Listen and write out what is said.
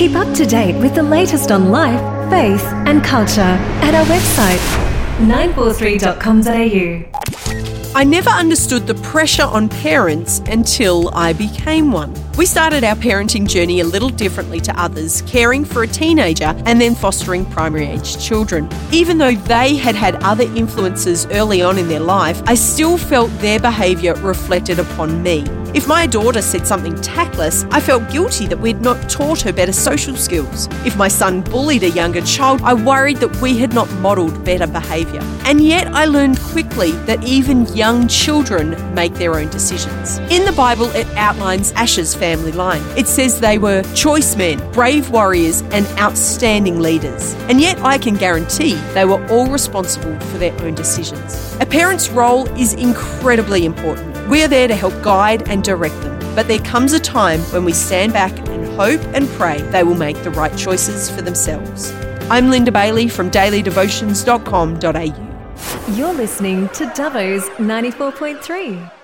Keep up to date with the latest on life, faith and culture at our website 943.com.au. I never understood the pressure on parents until I became one. We started our parenting journey a little differently to others, caring for a teenager and then fostering primary-aged children. Even though they had had other influences early on in their life, I still felt their behaviour reflected upon me. If my daughter said something tactless, I felt guilty that we'd not taught her better social skills. If my son bullied a younger child, I worried that we had not modelled better behaviour. And yet I learned quickly that even young children make their own decisions. In the Bible, it outlines Asher's family line. It says they were choice men, brave warriors, and outstanding leaders. And yet I can guarantee they were all responsible for their own decisions. A parent's role is incredibly important. We are there to help guide and direct them. But there comes a time when we stand back and hope and pray they will make the right choices for themselves. I'm Linda Bailey from dailydevotions.com.au. You're listening to Dubbo's 94.3.